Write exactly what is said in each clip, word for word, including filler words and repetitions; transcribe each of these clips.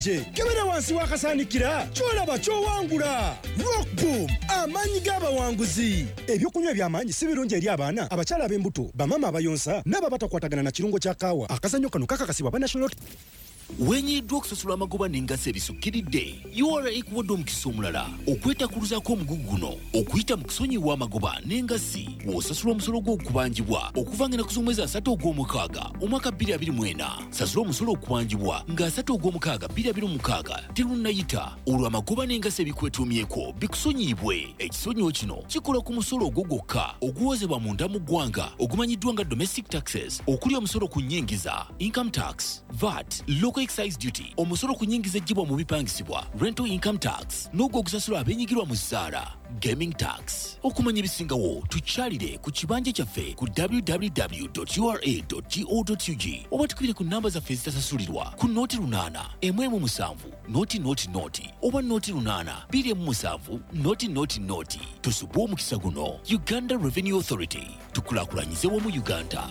Je, kebera wansi wakasanikira kyolaba kyowangula. Rock Boom amanyi g'abawanguzi. Ebyokunywa by'amaanyi si birungi eri abaana abakyala ab'embuto bamama abayonsa n'ababatakwatagana na kirungo kya kaawa. Akazannyo kano kakakasibwa ba National. Wenyiddwa okusasula amagoba n'engassi ebisukkiridde U R A ekuwadde omukisa omulala okwetakuluzaako omugugu guno okuyita mu kusonyiwa amagoba n'engassi w'osasula omusolo gw'okubangibwa okuva ng'ennaku z'omwezi asatu ogw'omukaaga omwaka bbiri abiri mu ena. Sasula omusolo okubangibwa ng'asatu ogw'omukaaga bbiri abiri mu mukaaga terunnayita olwo amagoba n'engassi ebikwetuumyeko bikusonyiibwe. Ekisonyiwo kino kikola ku musolo ogwo gwokka oguwozebwa munda mu ggwanga ogumanyiddwa nga domestic taxes okuli omusolo ku nnyingiza income tax, V A T, local excise duty, omusolo ku nnyingiza ejjibwa mu bipangisibwa rental income tax n'ogwo ogusasula abeenyigirwa mu zzaala gaming tax. Okumanya ebisingawo tukyalire ku kibanja kyaffe ku w w w dot u r a dot go dot u g oba tukubire ku namba zaffe ezitasasulirwa ku nooti lunaana emu emu musanvu nooti nooti nooti oba nooti lunaana bbiri emu musanvu nooti nooti nooti. Tusubwe omukisa guno. Uganda Revenue Authority, tukulaakulanyize wamu Uganda.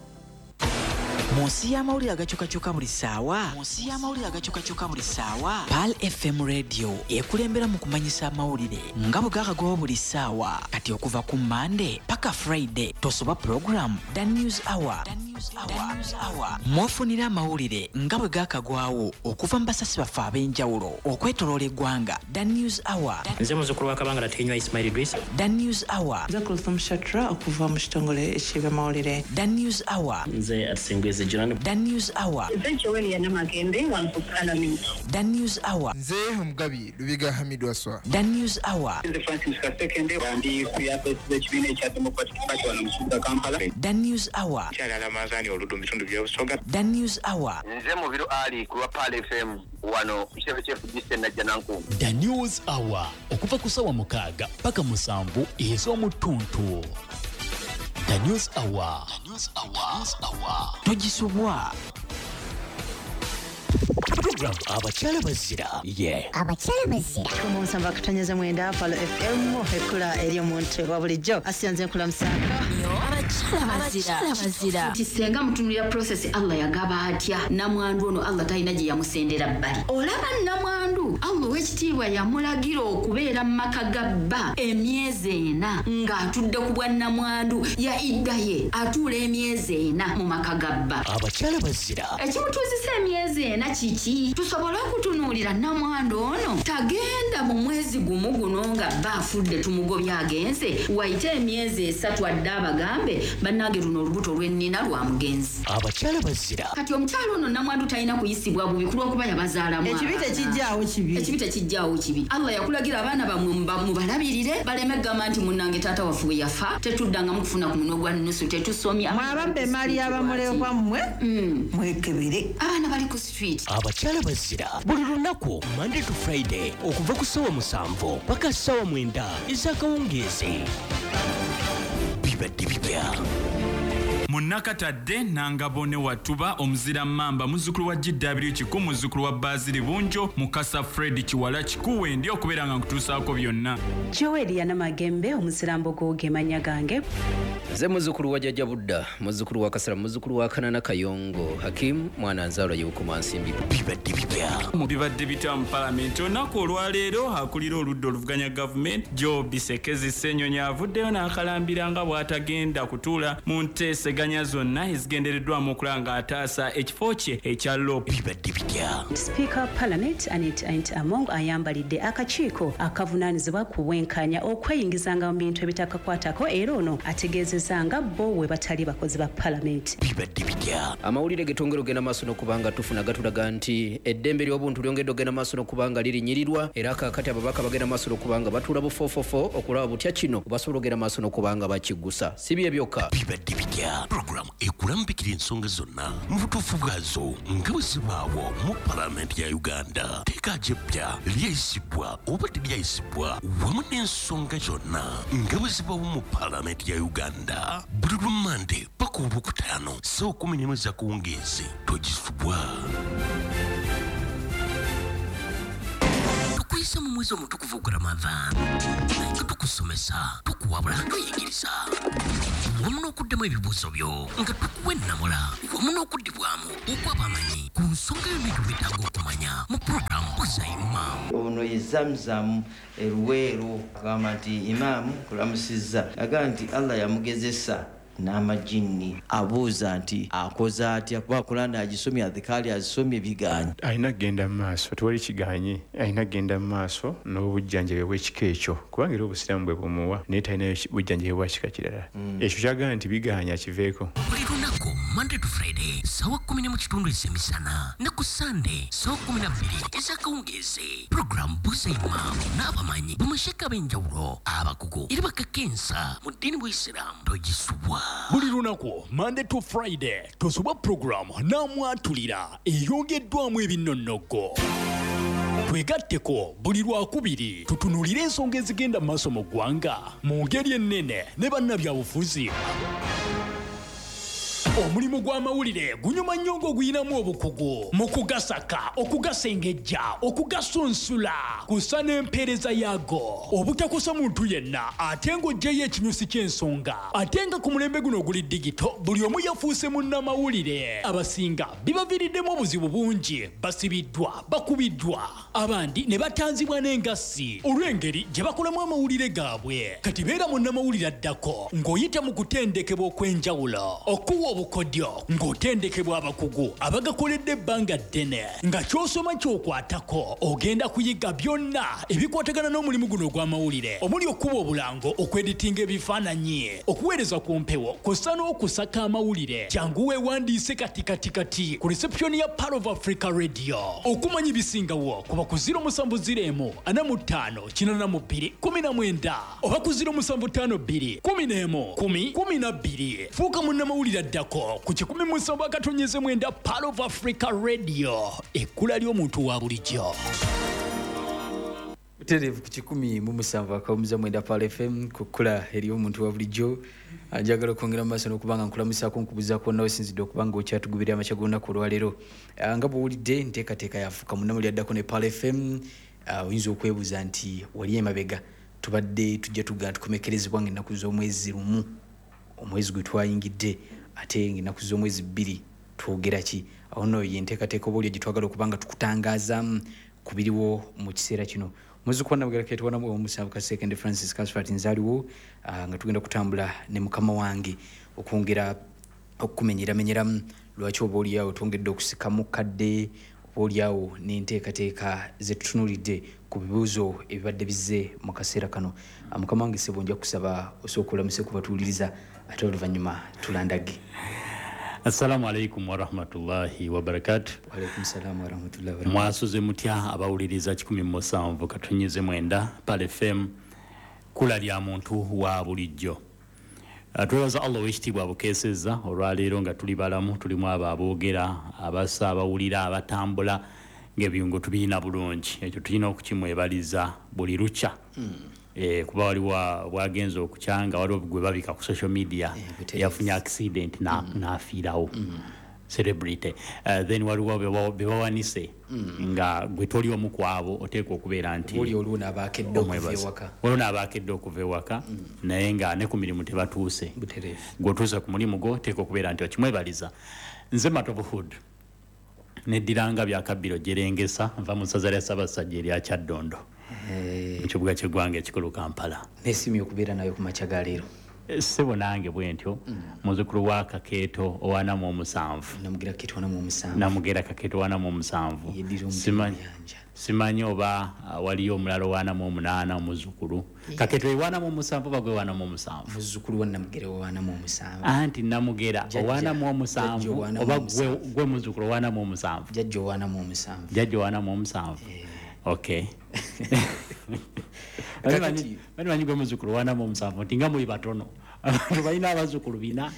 Munsi y'amawulire agakyukakyuka buli ssaawa munsi y'amawulire agakyukakyuka buli ssaawa Pal F M Radio ekulembera mu kumanyisa amawulire nga bwe gakagawa buli ssaawa. Kati okuva ku Monday paka Friday tosoba program The News Hour. Mwafunira amawulire nga bwe gakagwawo okuva mu basasi baffe ab'enjawulo okwetoloola eggwanga. The News Hour. Nze muzzukulu wa Kabanga Latinywa Ismail Idris. The News Hour. Nze Kulthum Shatra okuva mu kitongole eky'ebyamawulire. The News Hour. Nze Atsingweze Jirani. The News Hour. Nze Joel Yanamagembe wa Parliament. The News Hour. Nze Omugabi Lubiga Hamid Waswa. The News Hour. Nze Francis Kasekende wandi kuyape ekibiina ekya Democratic Party wano mu kibuga Kampala. The News Hour. Kyala Ramazani oludu bitundu bya Busoga. The News Hour. Nze Mubiru Ali ku Pal F M wano Chef Chef Distance na Jananku. The News Hour okuva ku ssaawa mukaaga paka musanvu ez'omutuntu. The News Hour. The News Hour. Hour. Togisubwa. Program abakyala bazira. Yeah. Abakyala bazira. Omusamba akatanyeza mwenda Pal F M ekula eri omuntu wa bulijjo asiyanze nkula musaka. Abakyala bazira. Tisenga mutunulira process Allah yagaba atya namwandu ono Allah talina gye yamusendera bbali. Olaba namwandu Allah w'ekitiibwa yamulagira okubeera mu maka gabba emyezi ena ng'atudde ku bwa namwandu ya iddaye atuula emyezi ena mu maka gabba. Abakyala bazira. Ekimutuuzisa emyezi ena kiki? Tusobola okutunuulira namwandu ono tagenda mu mwezi gumu guno nga bba afudde tumugobya agenze wayite emyezi esatu adde abagambe bannange luno olubuto lw'ennina lwa mugenzi. Abakyala bazira. Kati omukyalo ono namwandu talina kuyisibwa bubi kulw'okuba yabazaalamu. Ekibi tekijjaawo kibi. Ekibi tekijjaawo kibi. Allah yakulagira abaana bammwe mubalabirire baleme gamba nti munnange taata waffe we yafa tetuddanga mu kufuna ku muno gwa nusu tetusomya. Mwababbe mali abamulekwa mmwe mwekebere. Abaana bali ku street. Abakyala bazira. Buli lunaku Monday to Friday okuva ku ssaawa musanvu paka ssaawa mwenda ez'akawungeezi. Bibadde bipya. Munakatadde Nangabone Watuba omuzira mamba muzzukulu wa G W Kiku muzzukulu wa Bazili Bunjo Mukasa Fred Kiwala Kikuwe ndi okubeera nga nkutuusaako byonna. Joel Yanamagembe omuzira mbogo gemanya gange. Nze muzzukulu wa Jjajja Budda muzzukulu wa Kasala muzzukulu wa Kanana Kayongo Hakim mwana nzaalwa y'Obukoma Nsimbi. Bibadde bipya. Mu bibadde bipya mu Paalamenti olunaku olwaleero akulira oludda oluvuganya gavumenti Joe Bisekezi Ssenyonyi avuddeyo n'akalambira nga bw'atagenda kutuula mu nteeseganya zonna ezigendereddwamu okulanga ataasa ekifo kye ekya Loop. Bibadde bipya. Speaker Parliament Anit Ant Among ayambalidde akakiiko akavunaanyizibwa ku bwenkanya okweyingizanga mu bintu ebitakakwatako era ono ategeezezza nga bo we batali bakozi ba Parliament. Bibadde bipya. Amawulire getongera ogenda maaso n'okubanga tufuna gatulaga nti eddembe ly'obuntu lyongedde ogenda maaso n'okubanga lirinyirirwa era kaakati ababaka bagenda maaso n'okubanga batuula bufoofofo okulaba butya kino basobola ogenda maaso n'okubanga bakigusa si bye byokka. Bibadde bipya. Program ekulambikira ensonga zonna mu butuufu bwazo nga bwe zibaawo mu Paalamenti ya Uganda. Teeka jjeppya lyayisibwa oba teryayisibwa wamu n'ensonga zonna nga bwe zibaawo mu Paalamenti ya Uganda. Buli lwa Monday paka olwokutaano ssaawa kumi n'emu ez'akawungeezi togisubwa. Tukwisa mu mwezi omutukuvu gwa Ramadhan nga tukusomesa tukuwabula tuyigiriza wamu n'okuddemu ebibuuzo byo nga tukuwa ennamula wamu n'okuddibwamu okw'abamanyi ku nsonga y'ebintu byetaaga okumanya mu puroguramu Buuza Imam. Ono ye Zamzam Eruweero agamba nti imaamu kulamusizza agamba nti Allah yamugezesa n'amajini abuuza nti akoze atya kuba Kurani agisomye adhikali azisomye biganye alina genda mu maaso tewali kiganye alina genda mu maaso n'obujjanjabi bw'ekika ekyo kubanga era obusiraamu bwe bumuwa naye talina bujjanjabi bwa kika kirala ekyo kyagamba nti biganye akiveeko. Buli lunaku Monday to Friday sawa kumi mu kitundu ezemisana ne ku Sunday sawa kumi na bbiri ez'akawungeezi puroguramu Buuza Imam n'abamanyi bamasheka b'enjawulo abakugu era bakakensa mu ddiini bw'Isiraamu togisubwa. Buli lunaku Monday to Friday tosubwa puroguramu n'amwatulira eyongeddwamu ebinnonogo. Twegatteko buli lwakubiri tutunulire ensonga ezigenda mu maaso mu ggwanga mu ngeri ennene ne bannabyabufuzi. Omulimu gw'amawulire gunyuma nnyo ng'oguyinamu obukugu mu kugasaka okugasengejja okugasunsula kusa n'empeereza yaago obutakosa muntu yenna ate ng'oggyeyo ekinyusi ky'ensonga ate nga ku mulembe guno oguli digito buli omu yafuuse munnamawulire abasinga bibaviiriddemu obuzibu bungi basibiddwa bakubiddwa abandi ne batanzibwa n'engassi olw'engeri gye bakolamu amawulire gaabwe kati beera munnamawulire addako ng'oyita mu kutendekebwa okw'enjawulo okuwa obukodyo ng'otendekebwa abakugu abagakoledde ebbanga ddene nga ky'osoma ky'okwatako ogenda kuyiga byonna ebikwatagana n'omulimu guno ogw'amawulire omuli okuba obulango okweditinga ebifaananyi okuweereza ku mpewo kw'ossa n'okusaka amawulire jangu weewandiise katikatikati ku reception ya Pearl of Africa Radio okumanya ebisingawo kuba ku ziro musanvu ziro emu ana mu ttaano kinaana mu bbiri kumi na mwenda oba ku ziro musanvu ttaano bbiri kumi n'emu kumi kumi na bbiri fuuka munnamawulire addako ku kikumi mu musanvu akatonyeze mwenda Pearl of Africa Radio ekkula ly'omuntu wa bulijjo. Butereevu ku kikumi mu musanvu akawumuza mwenda Pearl F M ku kkula ery'omuntu wa bulijjo. Njagala okwongera mu maaso n'okubanga nkulamusaako nkubuzaako nawe sinzidde okubanga okyatugubira amakya g'olunaku olwaleero nga bw'owulidde nteekateeka yafuuka munnamawulire addako ne Pearl F M. Oyinza okwebuuza nti wali emabega tubadde tujja tugaa tukomekerezebwa ng'ennaku z'omwezi lumu omwezi gwe twayingidde ate ng'ennaku z'omwezi bbiri twogera ki awo nno yenteekateeka oba olyo gye twagala okubanga tukutangaazamu ku biriwo mu kiseera kino. Muzzukulu Nabugera Keetwanamu omusanvu Kasekende Francis Kasfat nzaaliwo nga tugenda kutambula ne mukama wange okwongera okukumenyeramenyeramu lwaki oba oliawo twongedde okusikamu kadde oba oliawo n'enteekateeka ze tutunuulidde ku bibuuzo ebibadde bizze mu kaseera kano. Mukama wange ssebo nja kusaba osooka olamuse ku batuwuliriza ate oluvannyuma tulandage. Assalamu alaikum wa rahmatullahi wa barakatuh. Wa alaikum salam wa rahmatullahi wa barakatuh. Mwasuze mutya abawuliriza kikumi mu musanvu katonnyeze mwenda Pearl F M kula lya muntu wa bulijjo. Twebaza Allah w'ekitiibwa abukeesezza olwaleero nga tuli balamu tulimu abo aboogera abasa abawulira abatambula ng'ebiyungo tubirina bulungi ekyo tulina okukimwebaliza buli lukya. Eh, kuba waliwo bwagenza okukyanga waliwo gwe babika ku social media yafunye accident na mm. nafiirawo mm. celebrity uh, then waliwo bebawanise mm. nga gwe toli omu kwabo oteekwa okubeera nti waliwo n'abaakedde okuva ewaka waliwo n'abaakedde okuva ewaka mm. naye nga ne ku mirimu tebatuuse gweotuuse ku mulimu gwo oteekwa okubeera nti okimwebaliza. Nze Matobuhood neddiranga byakabbiro gyerengesa nva mu ssaza lya Ssaabasajja erya Kyaddondo mu kibuga ky'eggwanga ekikulu Kampala. Neesimye okubeera nayo ku makya ga leero. Ssebo nange bwe ntyo muzzukulu wa Kakeeto owana mu omusanvu namugera Kakeeto owana mu omusanvu namugera Kakeeto owana mu omusanvu simanyi oba waliyo omulala owana mu omunaana omuzzukulu Kakeeto ewana mu omusanvu oba gwe wana mu omusanvu muzzukulu wa namugera owana mu omusanvu anti namugera owana mu omusanvu oba gwe muzzukulu owana mu omusanvu jjajja owana mu omusanvu jjajja owana mu omusanvu. Okay. Bani bani gwe muzzukulu wana mu omusanvu nti nga muli batono abantu balina abazzukulu bina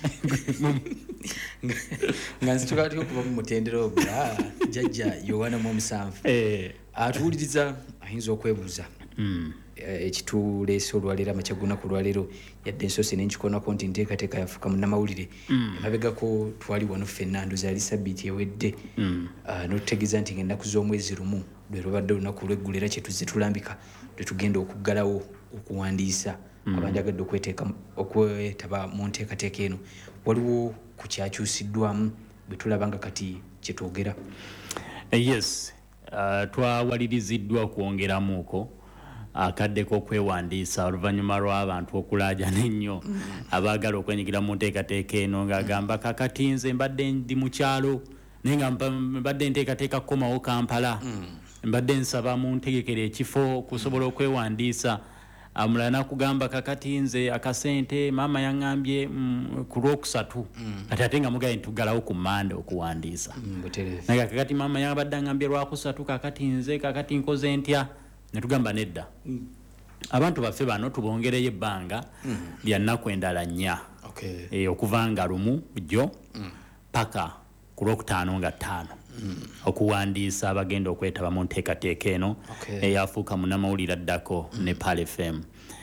nga nzituka tuli okuva mu mutendero ogwo jjajja yowana mu omusanvu atuwuliriza ayinza okwebuuza ekituleese olwaleero amakyaguna ku lwaleero yadde ensoose nenkikonako nti nteekateeka yafuuka munnamawulire emabegako twali wano ffenna ndoza yali sabbiiti ewedde n'otutegeeza nti ng'ennaku z'omwezi lumu lwe lubadde olunaku olweggulu era kyetuzze tulambika lwe tugenda okuggalawo okuwandiisa abanjagadde okweteeka okwetaba mu nteekateeka eno waliwo ku kyakyusiddwamu bwe tulaba nga kati kyetwogera. Yes, uh, twawaliriziddwa okwongeramuuko akadde k'okwewandiisa oluvannyuma lw'abantu okulaajana ennyo abaagala okwenyigira mu nteekateeka eno ng'agamba kakati nze mbadde ndi mu kyalo naye nga mbadde nteekateeka kukomawo Kampala mbadde nsaba mu ntegekere ekifo kusobola okwewandiisa. Amulala nakugamba kakati nze akasente maama yaŋŋambye mm, ku lwokusatu ate ate nga mugaye ntugalawo ku Mande okuwandiisa naye kakati maama yabadde aŋŋambye lwakusatu kakati nze kakati nkoze ntya ne tugamba nedda abantu baffe bano tubongereyo ebbanga lya nnaku endala nnya okuva nga lumu jjo paka ku lwokutaano nga ttaano okuwandiisa abagenda okwetaba mu nteekateeka eno eyafuuka munnamawulire addako ne Pal F M.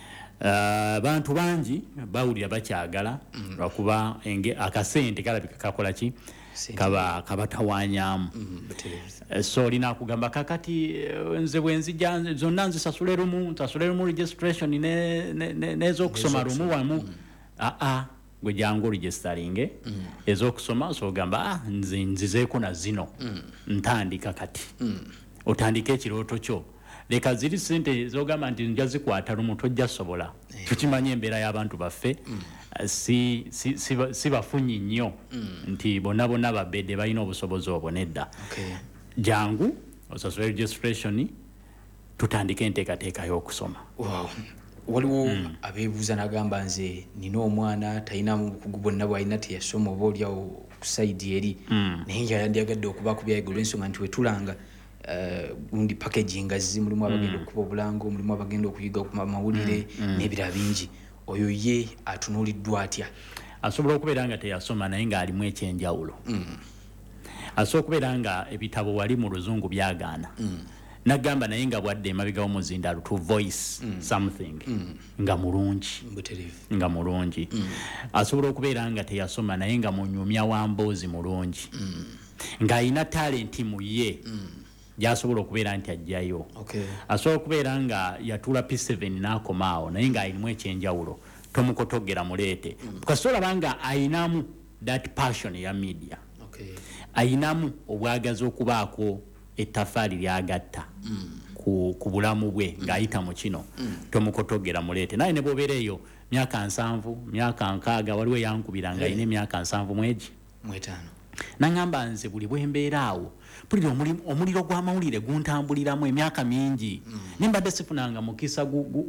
Abantu bangi bawulira bakyagala lwakuba akasente kalabika kakola ki kaba kabatawanyamu. So olina kugamba kakati nze bwenzija zonna nzisasule lumu nsasule lumu registration n'ez'okusoma lumu wamu aa gwe jangu registeringe ez'okusoma so ogamba ah nze nzizeeko na zino ntandika kati otandika ekirooto kyo leka ziri sente zogamba nti nja zikwata lumu tojja sobola tukimanye embeera y'abantu baffe si si si bafunyi nnyo nti bonna bonna babedde balina obusobozi obwo nedda jangu osasule registration tutandike enteekateeka y'okusoma. Waliwo mm. abeebuuza n'agamba nze nina omwana talina bukugu bwonna bw'alina teyasoma oba olyawo ku sayidi eri naye nga yandiyagadde okubaako byayigolo ensonga nti wetulanga gundi packaging zi mulimu abagenda okukuba obulango mulimu abagenda okuyiga ku mawulire n'ebirala bingi oyo ye atunuuliddwa atya? Asobola okubeera nga teyasoma naye ng'alimu ekyenjawulo asobola okubeera nga ebitabo wali mu luzungu byagaana nagamba naye nga bwadde emabega w'omuzindaalo to voice mm. something mm. nga mulungi nga mulungi mm. asobola okubeera nga teyasoma naye nga munyumya wa mboozi mulungi mm. ng'alina talenti mu ye mm. gy'asobola okubeera nti ajjayo okay. asobola okubeera nga yatuula P seven n'akomaawo naye ng'alinamu ekyenjawulo tomukotogera muleete mm. kasita olaba nga ayinamu that passion ya media okay. ayinamu obwagazi okubaako ettafaali lyagatta mm. ku, ku bulamu bwe mm. ng'ayita mu kino mm. tomukotogera muleete naye ne bw'obeera eyo myaka nsanvu myaka nkaaga waliwo eyankubira nga ayina emyaka nsanvu mwegi mwetaano naŋŋamba nze buli bwe mbeera awo pulira omuliro gw'amawulire guntambuliramu emyaka mingi mm. nimbadde sifunanga mukisa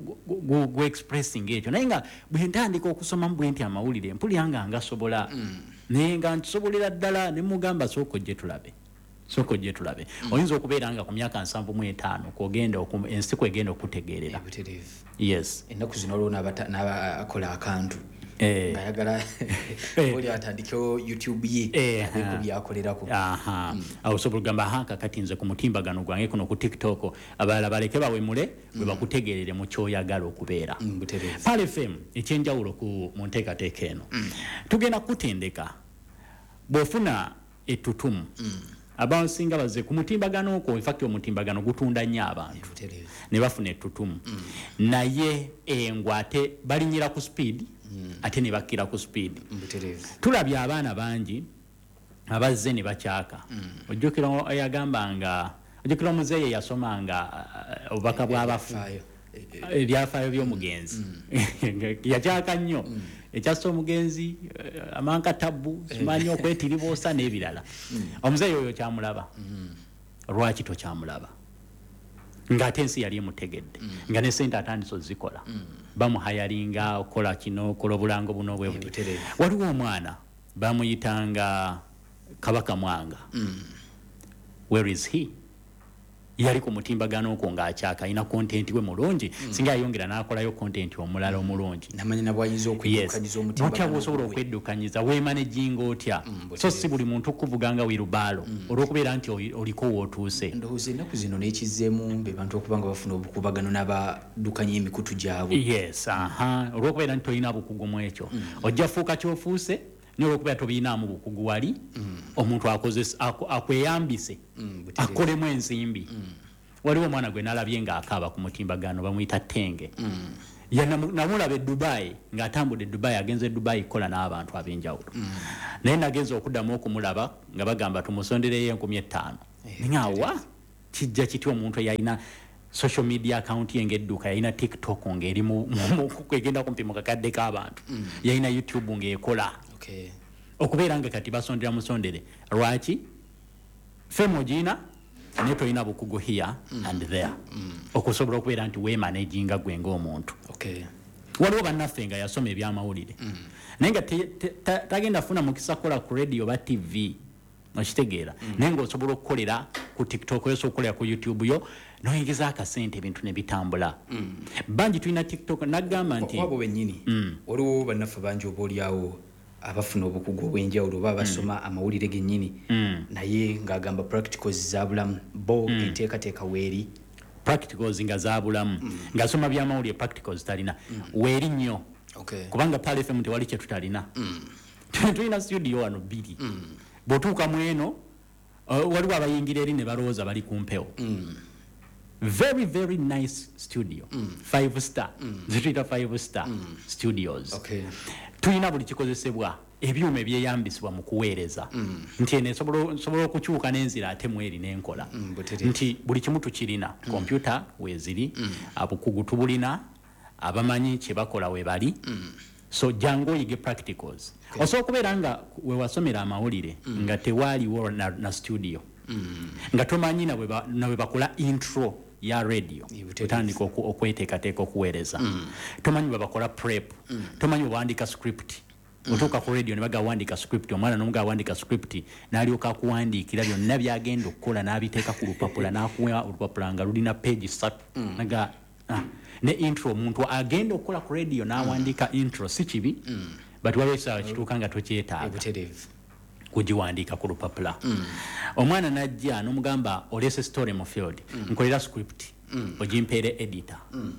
gu expressing ekyo naye nga bwe ntandika okusomamu bwe nti amawulire mpulira nga ngasobola mm. naye nga nkisobolera ddala ne mugamba sooka ojje tulabe soko je tulabe mm. oyinza okubeera nga ku myaka nsanvu mu etaano kwogenda ensi kwegenda okutegeerera yes ennaku zino olwo n'abakola akantu eh. ng'ayagala oli atandikewo YouTube ye eh, ku byakolerako aha mm. awo osobola okugamba aha kakati nze ku mutimbagano gwange kuno ku TikTok abalala baleke bawemule bwe bakutegeerere mu kyoyagala okubeera mm, Pal F M ekyenjawulo ku mu nteekateeka eno mm. tugenda kutendeka bw'ofuna ettutumu mm. abansinga baze ku mutimbagano ko in fact omutimbagano gutunda nnyo abantu ne bafuna ettutumu mm. naye engwate balinyira ku speed mm. ate ne bakira ku speed tulabye abaana bangi abazze ne bakyaka mm. ojjukira yagambanga ojjukira omuzeeyi yasomanga uh, obubaka bw'abafu ebyafaayo by'omugenzi yakyaka nnyo ekyassa omugenzi amanka tabbu simanyi okwetiribuusa n'ebirala omuzeeyi oyo kyamulaba lwaki tokyamulaba ng'ate ensi yali emutegedde nga ne sente atandise ozikola bamuhayalinga okola kino okola obulango buno bwe buti waliwo omwana bamuyitanga Kabaka Mwanga where is he yali ku mutimbagano okwo ng'akyaka alina content we mulungi mm. singa yayongera n'akolayo content omulala omulungi namanya nabwayinza okweddukanyiza omutimbagano otya bw'osobola okweddukanyiza weemanaginga otya so si buli muntu okuvuganga wirubaalo olw'okubeera nti oliko wootuuse ndowooza ennaku zino n'ekizzeemu be bantu okuba nga bafuna obukubagano n'abaddukanya emikutu gyabwe yes aha olw'okubeera nti tolina bukugu mu ekyo ojja fuuka kyofuuse n'olw'okubeera tobiinaamu bukugu wali omuntu akweyambise akolemu ensimbi waliwo omwana gwe nalabye ng'akaaba ku mutimbagano bamuyita Tenge namulaba e Dubai ng'atambudde e Dubai agenze e Dubai kukola n'abantu ab'enjawulo naye nagenza okuddamu okumulaba nga bagamba tumusondereyo enkumi ettaano ngaawa kijja kitya omuntu eyalina social media account ye ng'edduuka yalina TikTok ng'eri kwegenda kumpi mu kakadde k'abantu yalina YouTube ng'ekola okubeera nga kati basondera musondere lwaki ffe mugiina naye tolina bukugu here and there okusobola okubeera nti weemanaginga gwe ng'omuntu waliwo bannaffe nga yasoma ebyamawulire naye nga tagenda funa mukisa kukola ku radio oba TV okitegeera naye ng'osobola okukolera ku TikTok yo okukolera ku YouTube yo noyingiza akasente ebintu ne bitambula bangi tulina TikTok nagamba nti abo bennyini waliwo bannaffe bangi oba olyawo abafuna obukugu obw'enjawulo oba basoma amawulire gennyini naye ng'agamba practicals zabulamu bo enteekateeka weeri practicals nga zabulamu ng'asoma byamawulire practicals talina weeri nnyo kubanga P A L F M tewali kye tutalina tulina studio wano bbiri bw'otuuka mu eno waliwo abayingira eri ne balowooza bali ku mpewo very very nice studio five star zituyita five star studios tulina buli kikozesebwa ebyuma ebyeyambisibwa mu kuweereza nti eno esobola okukyuka n'enzira ate mweri n'enkola nti buli kimu tukirina kompyuta weeziri abukugu tubulina abamanyi kye bakola we bali so jangu oyige practicals osobola okubeera nga we wasomera amawulire nga tewaaliwo na studio nga tomanyi na bwe bakola intro ya radio utandika okweteekateeka okuweereza tomanyi bwe bakola prep tomanyi bwe wandika script otuuka ku radio ne bagawandika script omwana n'omuga awandika script n'alyoka akuwandiikira byonna byagenda okukola n'abiteeka ku lupapula n'akuwa olupapula nga lulina page ssatu naga ne intro omuntu agenda okukola ku radio n'awandika intro si kibi but waliwo ekiseera kituuka nga tokyetaaga kugiwandiika ku lupapula omwana najja n'omugamba olese story mu field nkolera script ogimpeere editor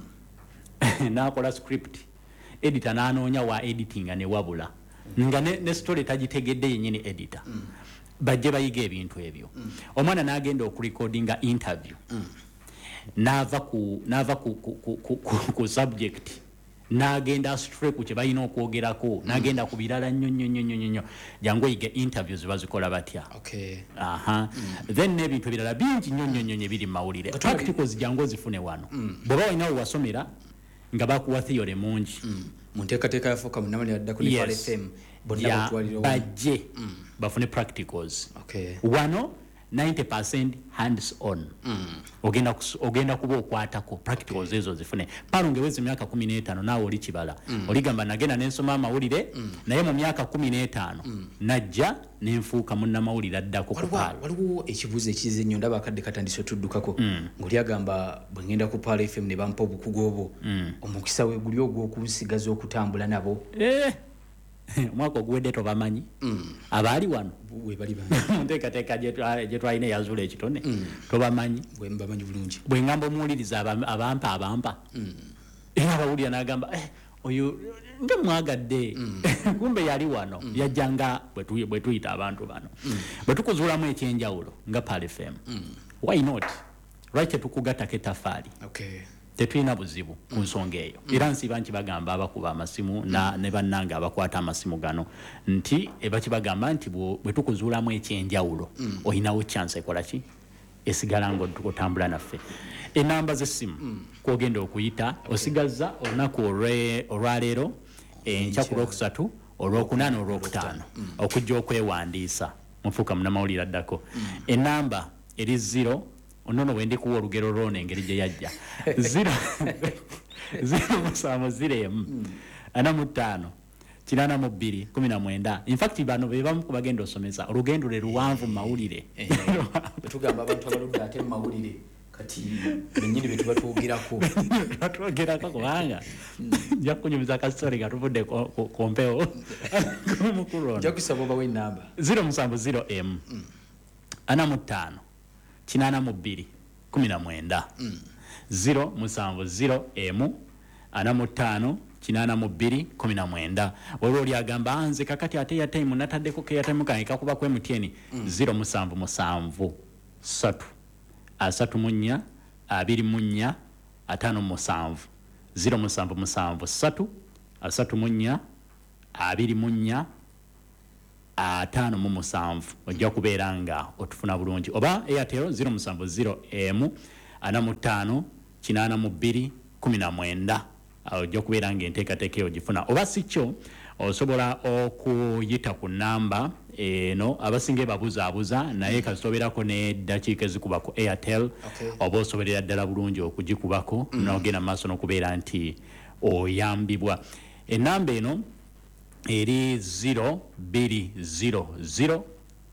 n'akola script editor n'anoonya wa editing ne wabula nga ne story tagitegedde yennyini editor bajje bayiga ebintu ebyo omwana n'agenda okurecordinga interview n'ava ku n'ava ku ku subject n'agenda straight ku kye balina okwogerako n'agenda ku birala nnyo nnyo nnyo nnyo jangu oyige interviews bazikola batya aha then n'ebintu ebirala bingi nnyo nnyo nnyo biri mu mawulire practicals jangu ozifune wano bw'oba walina we wasomera nga bakuwa theory mungi mu nteekateeka ya foka munamanya addako ne P A L F M bonna batwalira bajje bafune practicals wano ninety percent hands on ogenda ogenda kuba okwatako practicals ezo zifune palo ngewezi myaka kumi n'etaano naawe oli kibala oligamba nagenda n'ensoma amawulire naye mu myaka kumi n'etaano najja n'enfuuka munnamawulire addako ku palo waliwo ekibuuzo ekize nnyo ndaba akadde katandise otuddukako ng'oli agamba bwe ngenda ku P A L F M ne bampa obukugu obwo omukisa we guli ogw'okunsigaza okutambula nabo omwaka oguwedde tobamanyi abaali wano munteekateeka gye twalina eyazuula ekitone tobamanyi bwe ngamba omuwuliriza abampa abampa era abawulira n'agamba oyo nga mwagadde kumbe yali wano yajjanga bwe tuyita abantu bano bwe tukuzuulamu ekyenjawulo nga P A L F M why not lwaki tetukugattako ettafaali tetulina buzibu ku nsonga eyo era nsiba nkibagamba abakuba amasimu ne bannanga abakwata amasimu gano nti ebakibagamba nti bwe tukuzuulamu ekyenjawulo olinawo chance ekola ki esigala ng'otambula naffe enamba z'essimu kwogenda okuyita osigazza olunaku olwaleero enkya ku lwokusatu olwokuna n'olwokutaano okujja okwewandiisa mufuuka munnamawulire addako enamba eri zero onono wendi kuwa olugero lw'ono engeri gye yajja zero musanvu ziro emu ana mu ttaano kinaana mu bbiri kumi na mwenda infact bano be bamu ku bagenda osomesa olugendo lwe luwanvu mu mawulire tugamba abantu abaludde ate mu mawulire kati benyini betuba twogirako batwogerako kubanga nja kunyumiza kastori nga tuvudde ku mpewo mukulu nja kusaba obawe enamba zero musanvu zero m ana mu ttaano kinaana mu bbiri kumi na mwenda zero musanvu zero m ana mu ttaano kinaana mu bbiri kumi na mwenda waliwo oli agamba nze kakati ate yataimu nataddeko keyataimu kange kakuba ku M T N zero musanvu musanvu ssatu asatu mu nnya abiri mu nnya ataano musanvu zero musanvu musanvu ssatu asatu mu nnya abiri mu nnya ataano mu musanvu ojja kubeera nga otufuna bulungi oba Airtel zero musanvu zero m ana mu ttaano kinaana mu bbiri kumi na mwenda ojja kubeera nga enteekateeka eyo gifuna oba si kyo osobola okuyita ku namba eno abasinga babuzaabuza naye kasoberako n'eddakiika ezikuba ku Airtel oba osoberera ddala bulungi okugikubako n'ogenda mu maaso n'okubeera nti oyambibwa ennamba eno eri zero bbiri zero zero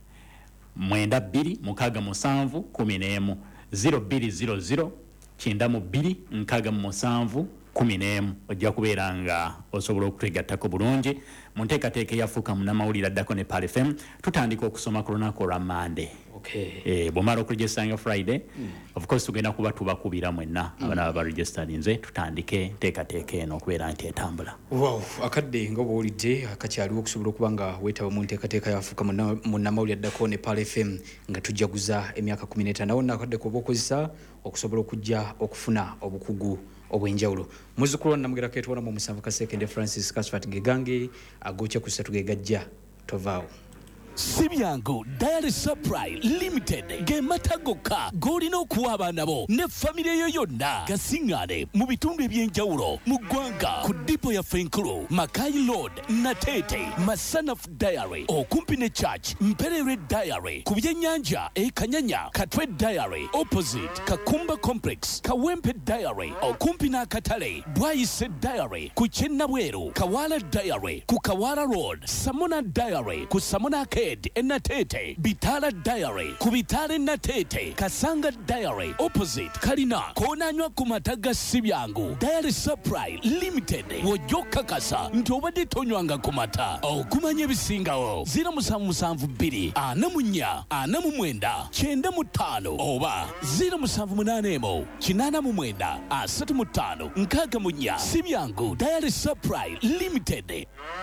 mwenda bbiri mukaaga musanvu kumi n'emu zero bbiri zero zero kyenda mu bbiri nkaaga mu musanvu kumi n'emu ojja kubeera nga osobola okutwegattako bulungi mu nteekateeka eyafuuka munnamawulire addako ne Pal F M tutandika okusoma ku lunaku olwa Monday eh bw'omala okuregisitanga Friday of course tugenda kuba tubakubira mwenna abana baregisitarinze tutandike nteekateeka eno okubeera nti etambula wow akadde nga bw'olidde akakyaliwo okusobola okuba nga weetaba mu nteekateeka yafuuka munnamawulire addako ne Pal F M nga tujjaguza emyaka kumi n'etaano wonna akadde kuba okozesa okusobola okujja okufuna obukugu obwenjawulo muzzukulu namugera ketwala mu musanvu kasekende Francis Kasfat Gegange agocha ku ssatu gegajja tovaawo Sibyango Diary Supply Limited gematagoka golina okuwa abaana bo ne famire yo yonna gasingane mu bitundu ebyenjawulo mu ggwanga ku dipo ya Fenkulu Makai Road Natete Masanaf Diary okumpi ne Church Mperere Diary ku byennyanja e Kanyanya Katwe Diary opposite Kakumba Complex Kawempe Diary okumpi n'akatale Bwayise Diary ku Kyennabweru Kawala Diary ku Kawala Road Samona Diary ku Samona Ke Enatete Bitala Diary Kubitale Natete Kasanga Diary opposite Kalina konanywa ku mataga Sibyangu Diary Supply Limited wojoka kasa nti obadde tonywanga ku mata okumanya ebisingawo zero musanvu musanvu bbiri ana mu nnya ana mu mwenda kyenda mu ttaano oba zero musanvu munaana emu kinaana mu mwenda asatu mu ttaano nkaaga mu nnya Sibyangu Diary Supply Limited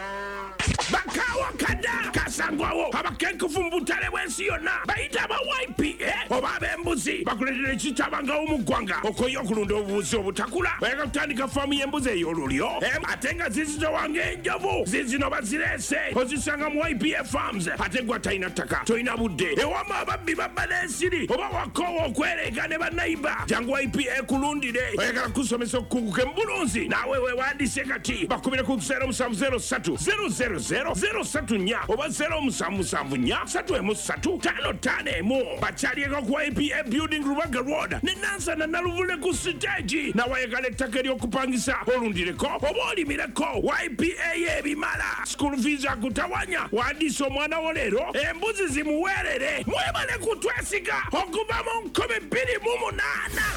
bakawa kada kasangwawo abakenkufu mu butale bw'ensi yonna bayita aba Y P A oba ab'embuzi bakuletera ekitabangawo mu ggwanga okoye okulunda obubuzi obutakula bayaka kutandika faamu y'embuzi ey'olulyo ate nga zizitowanga enjovu zizino bazireese ozisanga mu Y P A Farms ate gwa talina ttaka tolina budde ewama ababbi babba n'ensiri oba wakoowa okwereega ne bannayiba jangu Y P A kulundire oyagala kusomesa okukunguka embulunzi naawe weewandiise kati bakubire ku zero musanvu zero ssatu zero zero zero zero satu nnya oba zero musanvu musanvu nnya satu emu ssatu ttaano ttaano emu bakyalieko ku Y P A Building Rubaga Road ne Nansana Naluvule ku siteegi nawayagala ettaka ery'okupangisa olundireko oba olimireko Y P A y'ebimala school fees akutawanya wandiisa omwana wo leero embuzi zimuweerere mwebale kutwesiga okuva mu nkumi bbiri mu munaana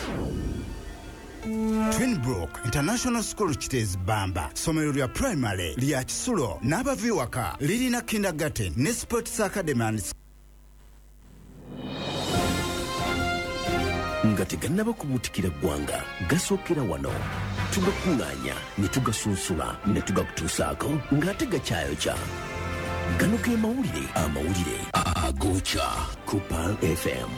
Twinbrook International School Kitezi Bamba somero lya primary lya Kisulo n'abaviwaka lirina kindergarten ne sports academy and nga tegannaba kubuutikira ggwanga gasookera wano tugakuŋŋaanya ne tugasunsula ne tugakutuusaako ng'ate gakyayokya gano ge mawulire amawulire agokya ku Pal F M.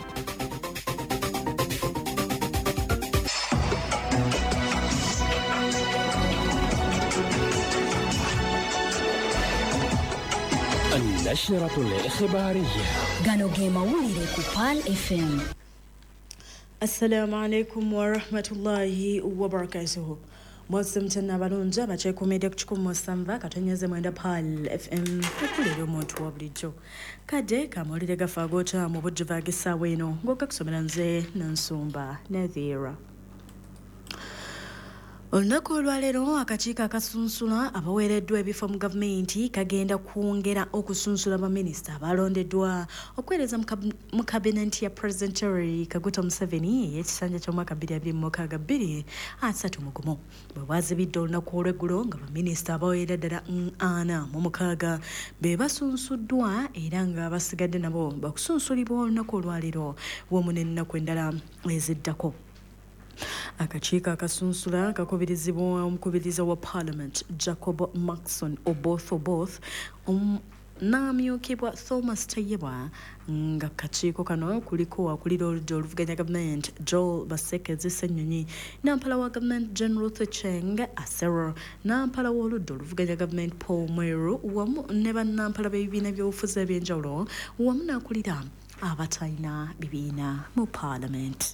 النشرة الإخبارية gano ge mawulire ku Pal F M. Assalamu alaikum wa rahmatullahi wa barakatuhu. Mwasimtana balunja bachekomede kuchikumu musanva katonyeze mwenda Pal F M kukulero omuntu wa bulijjo. Kade kamawulire gafagocha mu bujjuva gisaawa eno ng'okakusomera nze Nansumba Nathira. Olunaku olwaleero akakiiko akasunsula abaweereddwa ebifo mu gavumenti kagenda kwongera okusunsula baminisita abalondeddwa okuweereza mu kabinenti ya President Yoweri Kaguta Museveni ey'ekisanja ky'omwaka bbiri abiri mu mukaaga bbiri asatu mu gumu bwe bwazibidde olunaku olw'eggulo nga baminisita abaweera ddala ana mu mukaaga be basunsuddwa era nga basigadde nabo bakusunsulibwa olunaku olwaleero wamu n'ennaku endala eziddako. Akakiiko akasunsula kakubirizibwa omukubiriza wa Parliament Jacob Maxson Oboth Oboth um, n'amyukibwa Thomas Tayebwa nga kakiiko kano kuliko akulira oludda oluvuganya gavumenti Joel Basekezi Ssenyonyi nampala wa gavumenti Jane Ruth Cheng Asero nampala w'oludda oluvuganya gavumenti Paul Mweru wamu ne bannampala b'ebibiina by'obufuzi ebyenjawulo wamu n'akulira abatalina bibiina mu Parliament.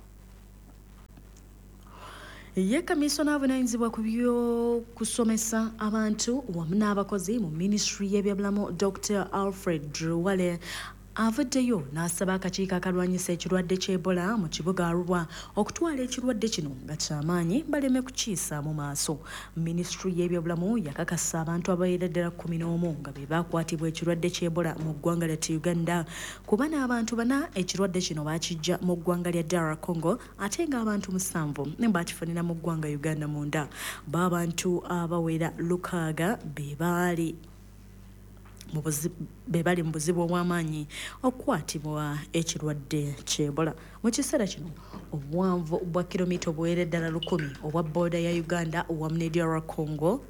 Ye kamisona avunaanyizibwa ku by'okusomesa abantu wamu n'abakozi mu minisitule y'ebyobulamu Doctor Alfred Druwale avuddeyo n'asaba akakiiko akalwanyisa ekirwadde ky'Ebola mu kibuga Arua okutwala ekirwadde kino nga kyamaanyi baleme kukiisa mu maaso. Minisitule y'ebyobulamu yakakasa abantu abaweera ddala kkumi n'omu nga be baakwatibwa ekirwadde ky'Ebola mu ggwanga lya Uganda kuba n'abantu bana ekirwadde kino baakijja mu ggwanga lya D R Congo ate ng'abantu musanvu ne baakifunira mu ggwanga Uganda munda. B'abantu abaweera lukaaga be baali be bali mu buzibu obw'amaanyi okukwatibwa ekirwadde ky'Ebola. Mu kiseera kino obuwanvu bwa kilomita obuweera ddala lukumi obwa booda ya Uganda wamu ne D R Congo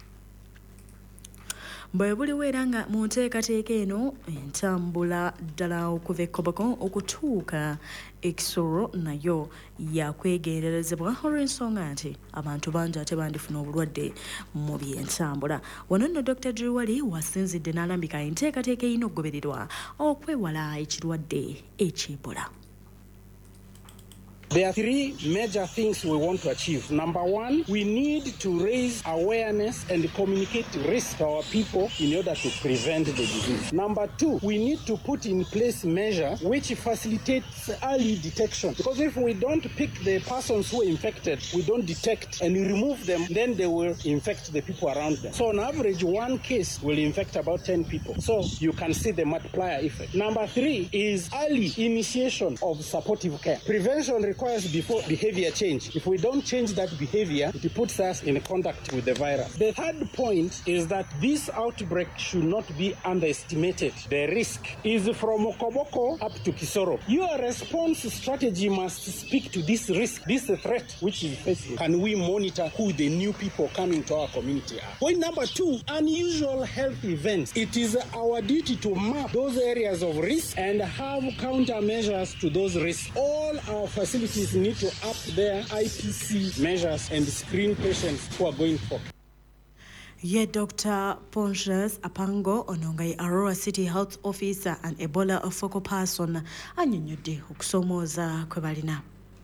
bwe buliwo era nga mu nteekateeka eno entambula ddala okuva e Koboko okutuuka e Kisoro nayo yakwegenderezebwa olw'ensonga nti abantu bangi ate bandifuna obulwadde mu by'entambula. Wano nno Doctor Druwale wasinzidde n'alambika enteekateeka erina okugobererwa okwewala ekirwadde eky'Ebola. There are three major things we want to achieve. Number one, we need to raise awareness and communicate risk to our people in order to prevent the disease. Number two, we need to put in place measures which facilitates early detection. Because if we don't pick the persons who are infected, we don't detect and remove them, then they will infect the people around them. So on average, one case will infect about ten people. So you can see the multiplier effect. Number three is early initiation of supportive care. Prevention requires before behavior change. If we don't change that behavior, it puts us in contact with the virus. The third point is that this outbreak should not be underestimated. The risk is from Okoboko up to Kisoro. Your response strategy must speak to this risk, this threat which is facing. Can we monitor who the new people coming to our community are? Point number two, unusual health events. It is our duty to map those areas of risk and have countermeasures to those risks. All our facilities need to up their I P C measures and screen patients who are going for. Ye Doctor Pontius Apango ononga Arua City Health Officer and Ebola focal person anyonyodde okusomooza kwe balina.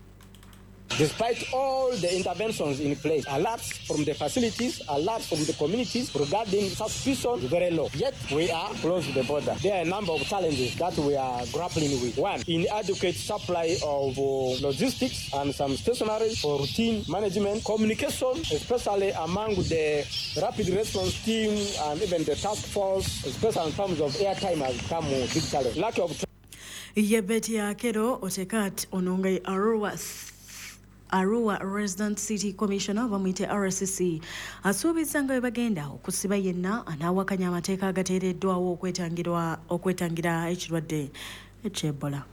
Despite all the interventions in place, alerts from the facilities, alerts from the communities regarding suspicion is very low. Yet we are close to the border. There are a number of challenges that we are grappling with. One, inadequate supply of uh, logistics and some stationery for routine management, communication, especially among the rapid response team and even the task force, especially in terms of airtime, has become a big challenge. Lack of Yebeti Akero Otekat ononga Arua Arua Resident City Commissioner bamwite R S C asuubiza nga bwe bagenda okusiba yenna anaawakanya amateeka agateereddwawo okwetangirwa okwetangira ekirwadde eky'Ebola.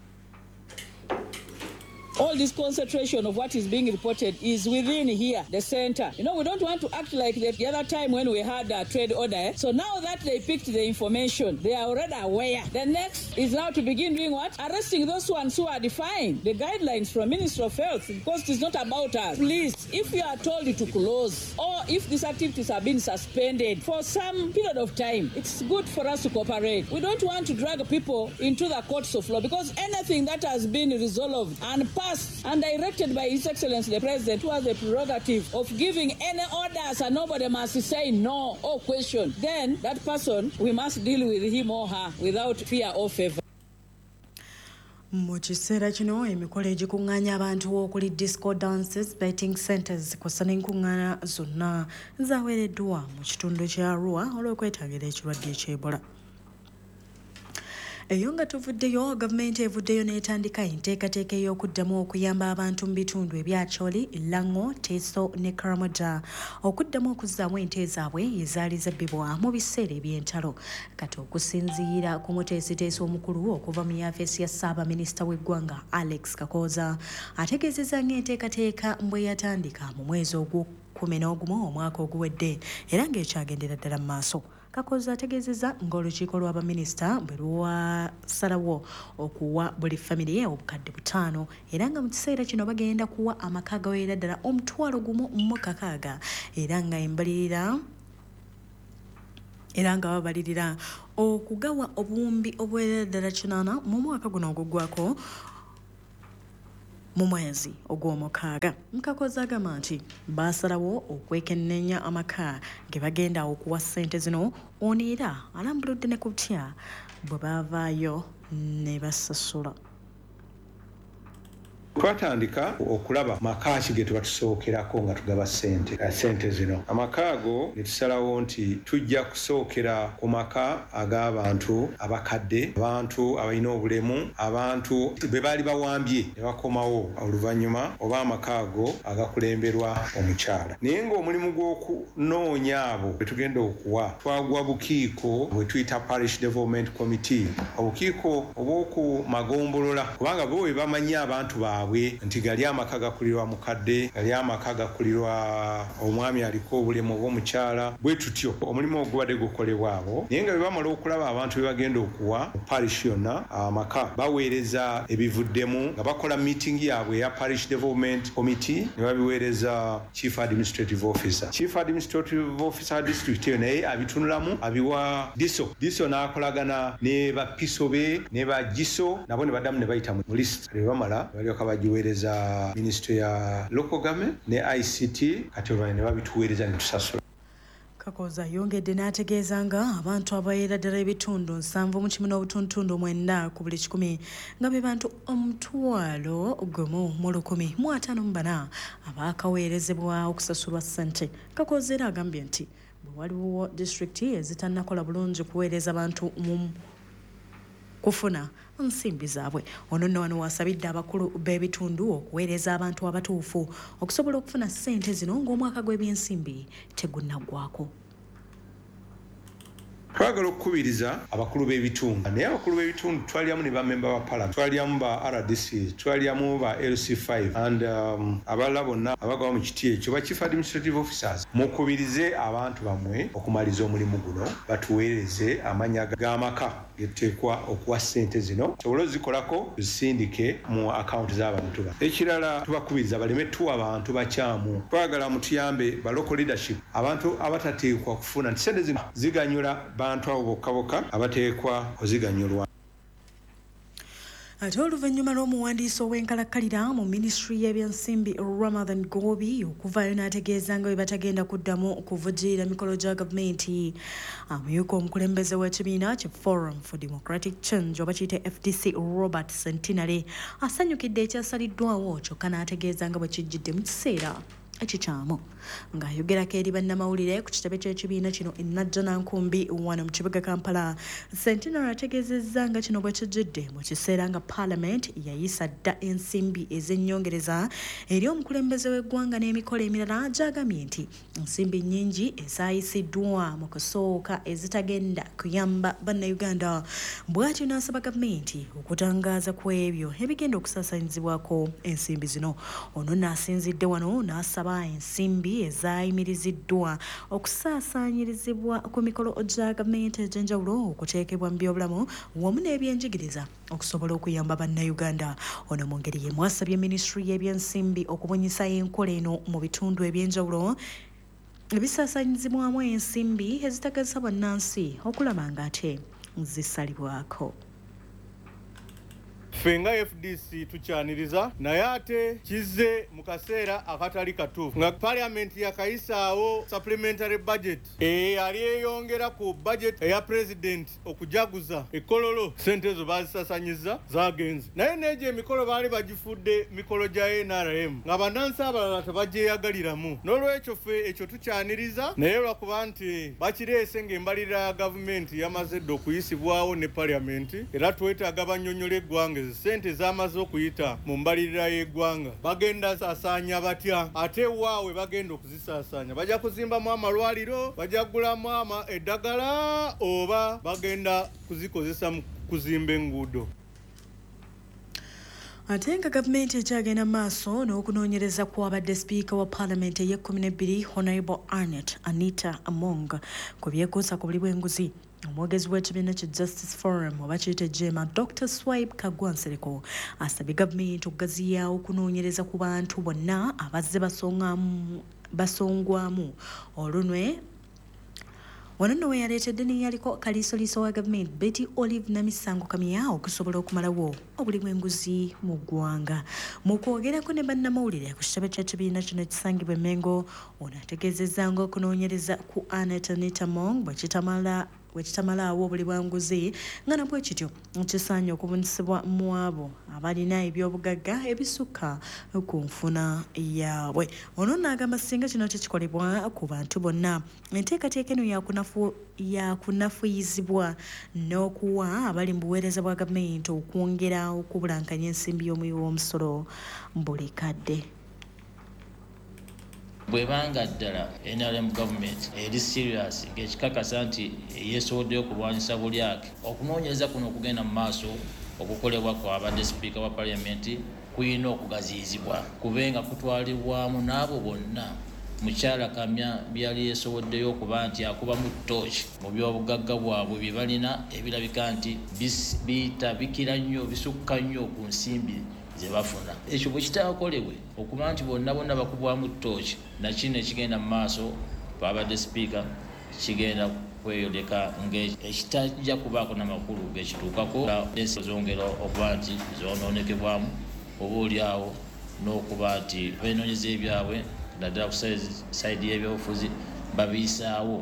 All this concentration of what is being reported is within here, the center. You know, we don't want to act like the, the other time when we had a trade order. Eh? So now that they picked the information, they are already aware. The next is now to begin doing what? Arresting those ones who are defying the guidelines from Ministry of Health, because it is not about us. Please, if you are told to close, or if these activities have been suspended for some period of time, it's good for us to cooperate. We don't want to drag people into the courts of law, because anything that has been resolved and passed and directed by His Excellency the President, who has the prerogative of giving any orders and nobody must say no or question, then that person, we must deal with him or her without fear or favor. Mu kiseera kino emikolo egikuŋŋaanya abantu okuli disco dances, betting centers kw'ossa n'enkuŋŋaana zonna zaaweereddwa mu kitundu kya Arua olw'okwettangira ekirwadde eky'Ebola. Eyo nga tuvuddeyo, gavumenti evuddeyo n'etandika enteekateeka ey'okuddamu okuyamba abantu mu bitundu ebya Choli, Lango, Teso ne Karamoja okuddamu okuzzaamu ente zaabwe ezaali zabbibwa mu biseera eby'entalo. Kati okusinziira ku muteesiteesi omukulu okuva mu yafeesi ya Ssaabaminisita w'eggwanga Alex Kakooza ategeezezza ng'enteekateeka bwe yatandika mu mwezi ogw'ekkumi n'ogumu omwaka oguwedde era ng'ekyagendera ddala mu maaso. Kakooza ategeezezza ng'olukiiko lw'abaminisita bwe lwasalawo okuwa buli famire obukadde butaano era nga mu kiseera kino bagenda kuwa amaka gawerera ddala omutwalo gumu mu kakaaga era nga embalirira era nga babalirira okugawa obuwumbi obuwerera ddala kinaana mu mwaka guno oguggwako mu mwezi ogw'omukaaga. Kakooza agamba nti baasalawo okwekennenya amaka ge bagenda okuwa ssente zino, ono era alambuludde ne ku butya bwe baavaayo ne basasula. Twatandika okulaba maka ki ge tuba tusookerako nga tugaba ssente ssente zino. Amaka ago ne tusalawo nti tujja kusookera ku maka ag'abantu abakadde, abantu abalina obulemu, abantu be baali bawambye ne bakomawo oluvannyuma, oba amaka ago agakulemberwa omukyala. Naye ng'omulimu gw'okunoonya abo be tugenda okuwa twagwa bukiiko bwe tuyita Parish Development Committee, obukiiko obw'oku magombolola, kubanga bo be bamanyi abantu baabwe nti gali amaka gakulirwa mukadde, gali amaka gakulirwa omwami aliko obulemu obw'omukyala, bwe tutyo omulimu ogubadde gukolebwa abo. Naye nga bwe bamala okulaba abantu be bagenda okuwa mu parish yonna amaka, baweereza ebivuddemu nga bakola meeting yaabwe eya Parish Development Committee ne babiweereza Chief Administrative Officer. Chief Administrative Officer district eyo naye abitunulamu abiwa diso. Diso n'akolagana ne bapiso be ne bagiso, nabo ne baddamu ne bayita mu list. Bwe bamala balyoka bagiweereza Ministry ya Local Government ne I C T, kati olwo ne babituweereza ne tusasula. Kakooza ayongedde n'ategeeza nga abantu abaweera ddala ebitundu nsanvu mu kimu n'obutundutundu mwenda ku buli kikumi nga be bantu omutwalo gumu mu lukumi mu ataano mu bana abaakaweerezebwa okusasulwa ssente. Kakooza era agambye nti bwe waliwo disitulikiti ezitannakola bulungi kuweereza abantu mu kufuna nsimbi zaabwe, ono nno wano wasabidde abakulu b'ebitundu okuweereza abantu abatuufu okusobola okufuna ssente zino ng'omwaka gw'ebyensimbi tegunnaggwako. Twagala okukubiriza abakulu b'ebitundu, naye abakulu b'ebitundu twalyamu ne bamemba ba parliament, twalyamu ba R D C, twalyamu ba L C five and um, abalala bonna abagawa mu kiti ekyo ba Chief Administrative Officers. Mukubirize abantu bamwe okumaliza omulimu guno, batuweereze amanya g'amaka getuteekwa okuwa ssente zino sobole ozikolako zisindike mu akawunti z'abantu ba. Ekirala tubakubiriza baleme tuwa abantu bakyamu, twagala mutuyambe ba local leadership, abantu abatateekwa kufuna nti ssente zino ziganyula bantu abo bokka bokka abateekwa oziganyulwa. Ate oluvannyuma lw'omuwandiisi ow'enkalakkalira mu minisitule y'ebyensimbi Ramadhan Gobi okuvaayo n'ategeeza nga bwe batagenda kuddamu okuvujjirira mikolo gya gavumenti. Amyuka omukulembeze w'ekibiina ki Forum for Democratic Change oba kiyite F D C Robert Sentinale asanyukidde ekyasaliddwawo kyokka n'ategeeza nga bwe kijjidde mu kiseera ekikyamu. Ng'ayogerako eri bannamawulire ku kitebe ky'ekibiina kino e Najjanankumbi wano mu kibuga Kampala, Sentinel ategeezezza nga kino bwe kijjidde mu kiseera nga Parliament yayisa dda ensimbi ez'ennyongereza eri omukulembeze w'eggwanga n'emikolo emirala gy'agambye nti ensimbi nnyingi ezaayisiddwa mu kusooka ezitagenda kuyamba bannayuganda. Bw'atyo n'asaba gavumenti okutangaaza ku ebyo ebigenda okusaasaanyizibwako ensimbi zino. Ono n'asinzidde wano n'asaba ensimbi ezaayimiriziddwa okusaasaanyirizibwa ku mikolo gya gavumenti egy'enjawulo okuteekebwa mu byobulamu wamu n'ebyenjigiriza okusobola okuyamba bannayuganda. Ono mu ngeri y'emu asabye minisitule y'ebyensimbi okubunyisa enkola eno mu bitundu eby'enjawulo ebisaasaanyizibwamu ensimbi ezitagasa bannansi okulaba ng'ate zisalibwako. ffe nga F D C tukyaniriza naye ate kizze mu kaseera akatali katuufu nga parliament yakayisaawo supplementary budget eyali eyongera ku budget eya president okujaguza ekololo sente ezo bazisasanyiza zagenze naye n'egyo emikolo baali bagifudde mikolo gya N R M nga bannansi abalala tebagyeyagaliramu n'olwekyo ffe ekyo tukyaniriza naye lwakuba nti bakireese ng'embalirira ya gavumenti yamaze dda okuyisibwawo ne parliament era twetaaga bannyonnyola eggwanga ezo ssente z'amaze okuyita mu mbalirira y'eggwanga bagenda saasaanya batya ate waawe bagenda okuzisaasaanya bajja kuzimbamu amalwaliro bajja kugulamu ama eddagala oba bagenda kuzikozesa mu kuzimba enguudo. Ate nga gavumenti ekyagenda maaso n'okunoonyereza kw'abadde sipiika wa paalamenti ey'ekkumi n'ebbiri Honorable Arnett Anita Among ku byekuusa ku buli bw'enguzi. Omwogezi w'ekibiina ki Justice Forum oba kiyite Jema Doctor Swipe Kagwa Nsereko asabye gavumenti okugaziyaawo okunoonyereza ku bantu bonna abazze basongamu basongwamu olunwe wano nno we yaleetedde neyaliko kaliisoliiso wa gavumenti Betty Olive Namisango Kamya okusobola okumalawo obuli bw'enguzi mu ggwanga. Mu kwogerako ne bannamawulire ku kitebe ky'ekibiina kino ekisangibwa e Mengo ono ategeezezza ng'okunoonyereza ku Anita Anita Among bwe kitamala bwekitamalaawo obuli bwanguzi nga nabwe kityo kisaanye okubunyisibwa mu abo abalina ebyobugagga ebisukka ku nfuna yaabwe. Ono n'agamba singa kino kikolebwa ku bantu bonna enteekateeka eno yakunafuyizibwa n'okuwa abali mu buweereza bwa gavumenti okwongera okubulankanya ensimbi y'omuwi w'omusolo buli kadde. bwebanga ddala N R M government eri serious ng'ekikakasa nti yeesowoddeyo okulwanyisa bulyake okunoonyereza kuno okugenda mu maaso okukolebwa kw'abadde sipiika wa paliamenti kuyina okugaziyizibwa kubenga kutwalibwamu n'abo bonna mukyala Kamya byali yeesowoddeyo okuba nti akuba mu ttooki mu byobugagga bwabwe bye balina ebirabika nti biyita bikira nnyo bisukka nnyo ku nsimbi zebafuna. Ekyo bwe kitaakolebwe okuba nti bonna bonna bakubwamu ttooki nakino ekigenda mu maaso babadde sipiika kigenda kweyoleka ng'ekitajja kubaako n'amakulu g'ekituukako zongera okuba nti zonoonekebwamu oba oliawo n'okuba nti beenoonyeza ebyabwe naddala ku sayidi y'ebyobufuzi babiyisaawo.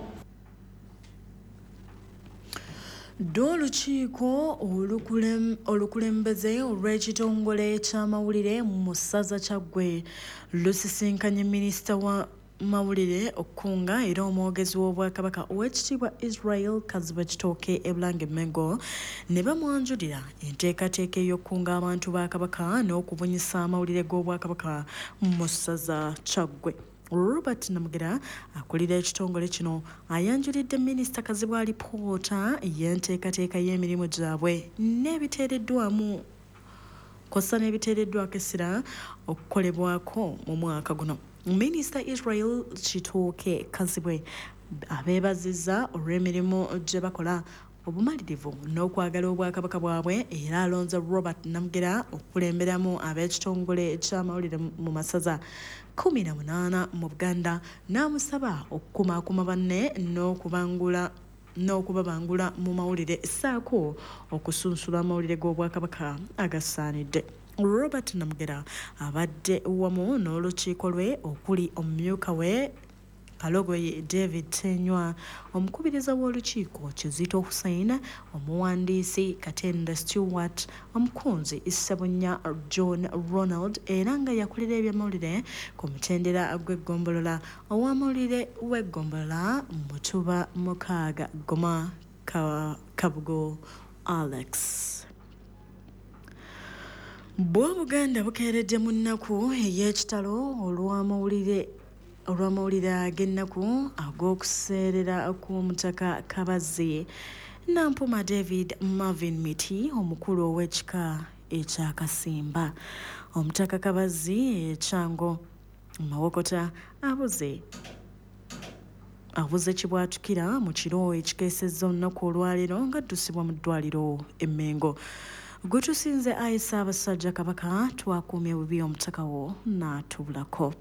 Olukiiko olukulembeze olw'ekitongole ky'amawulire mu ssaza Kyaggwe lusisinkanye minisita wa mawulire okkunga era omwogezi w'obwakabaka ow'ekitiibwa Israel Kaziba Kitooke e Bulange Mengo ne bamwanjulira enteekateeka ey'okkunga abantu ba Kabaka n'okubunyisa amawulire g'obwakabaka mu ssaza Kyaggwe. Robert Namugera akulira ekitongole kino ayanjulidde minisita Kazibwa alipoota y'enteekateeka y'emirimu gyabwe n'ebiteereddwamu kosa n'ebiteereddwako essira okukolebwako mu mwaka guno. Minisita Israel Kitooke Kazibwe abeebazizza olw'emirimu gye bakola obumalirivu n'okwagala obwakabaka bwabwe era alonze Robert Namugera okukulemberamu ab'ekitongole ky'amawulire mu masaza kumi na munaana mu Buganda n'amusaba okukumaakuma banne n'okubangula n'okubabangula mu mawulire ssaako okusunsula amawulire g'obwakabaka agasaanidde. Robert Namugera abadde wamu n'olukiiko lwe okuli omumyuka we Kalogoye David Tenywa, omukubiriza w'olukiiko Kizito Hussein, omuwandiisi Katenda Stewart, omukunzi Issabunnya John Ronald era nga yakulira ebyamawulire ku mutendera gw'eggombolola ow'amawulire w'eggombolola Mutuba mukaaga Goma Kabugo Alex. Bw'Obuganda bukeeredde mu nnaku ey'ekitalo olw'amawulire olw'amawulire ag'ennaku ag'okuseerera kw'omutaka Kabazzi. Nampuma David Marvin Miti, omukulu ow'ekika ekya Kasimba. Omutaka Kabazzi ekyango Mawokota abuze abuze kibwatukira mu kiro ekikeesezza olunaku olwaleero ng'addusibwa mu ddwaliro e Mengo. Gwe tusinze ayi Ssaabasajja Kabaka twakuumye bubi omutaka wo n'atubulako.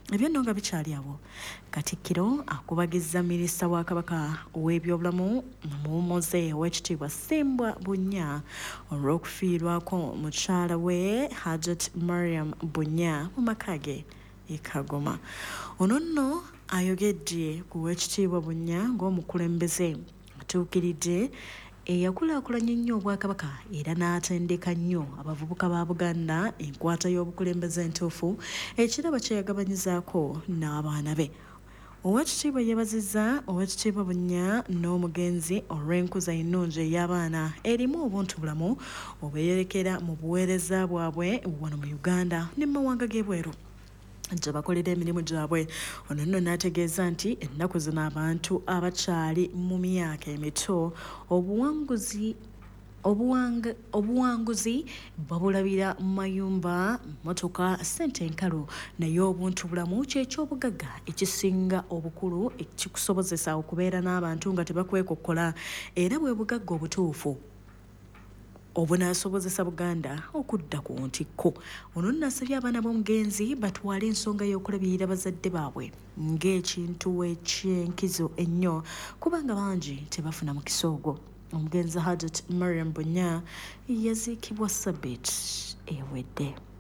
ebyo nno nga bikyali awo Katikkiro akubagizza minisita wa Kabaka ow'ebyobulamu muwummuze ow'ekitiibwa Ssimbwa Bunnya olw'okufiirwako mukyala we Hajat Mariam Bunnya mu maka ge e Kagoma. Ono nno ayogedde ku w'ekitiibwa Bunnya ng'omukulembeze atuukiridde eyakulaakulanya ennyo Obwakabaka era n'atendeka nnyo abavubuka ba Buganda enkwata y'obukulembeze entuufu ekirabo kye yagabanyizaako n'abaana be. Oweekitiibwa yeebazizza Oweekitiibwa Bunnya n'omugenzi olw'enkuza ennungi ey'abaana erimu obuntubulamu obeeyerekera mu buweereza bwabwe wano mu Uganda ne mu mawanga g'ebweru gye bakolera emirimu gyabwe. Ono nno n'ategeeza nti ennaku zino abantu abakyali mu myaka emito obuwanguzi obuwanga obuwanguzi babulabira mu mayumba, motoka, ssente enkalu naye obuntubulamu kyekyobugagga ekisinga obukulu ekikusobozesa okubeera n'abantu nga tebakwekokkola era bwe bugagga obutuufu obunaasobozesa Buganda okudda ku ntikko. Ono nno asabye abaana b'omugenzi batwale ensonga y'okulabirira bazadde baabwe ng'ekintu eky'enkizo ennyo kubanga bangi tebafuna mukisa ogwo. Omugenzi Hajat Mariam Bunnya yaziikibwa Sabbiiti ewedde.